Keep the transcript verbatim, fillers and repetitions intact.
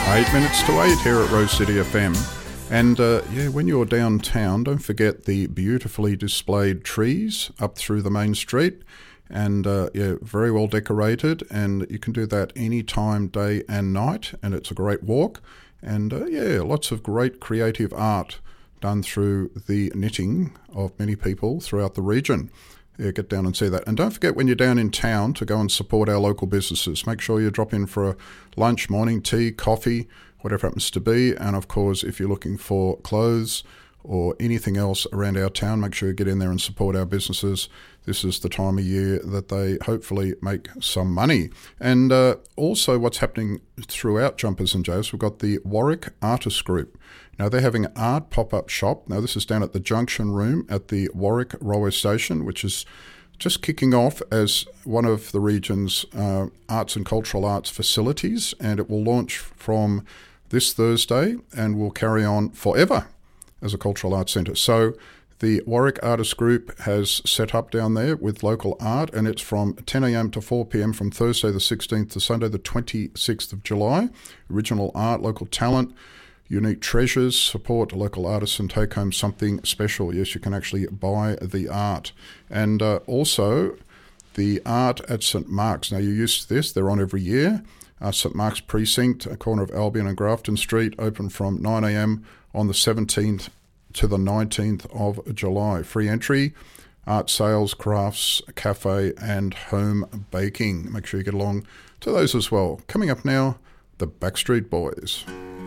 Eight minutes to eight here at Rose City F M. And uh, yeah, when you're downtown, don't forget the beautifully displayed trees up through the main street. And uh, yeah, very well decorated. And you can do that any time, day and night. And it's a great walk. And uh, yeah, lots of great creative art done through the knitting of many people throughout the region. Yeah, get down and see that. And don't forget when you're down in town to go and support our local businesses. Make sure you drop in for a lunch, morning tea, coffee, whatever it happens to be. And of course, if you're looking for clothes or anything else around our town, make sure you get in there and support our businesses. This is the time of year that they hopefully make some money. And uh, also what's happening throughout Jumpers and Joes, we've got the Warwick Artist Group. Now, they're having an art pop-up shop. Now, this is down at the Junction Room at the Warwick Railway Station, which is just kicking off as one of the region's uh, arts and cultural arts facilities, and it will launch from this Thursday and will carry on forever as a cultural arts centre. So the Warwick Artist Group has set up down there with local art, and it's from ten a.m. to four p.m. from Thursday the sixteenth to Sunday the twenty-sixth of July. Original art, local talent, unique treasures, support local artists and take home something special. Yes, you can actually buy the art. And uh, also the art at St Mark's. Now, you're used to this. They're on every year. Uh, St Mark's Precinct, a corner of Albion and Grafton Street, open from nine a.m. on the seventeenth to the nineteenth of July. Free entry, art sales, crafts, cafe and home baking. Make sure you get along to those as well. Coming up now, the Backstreet Boys.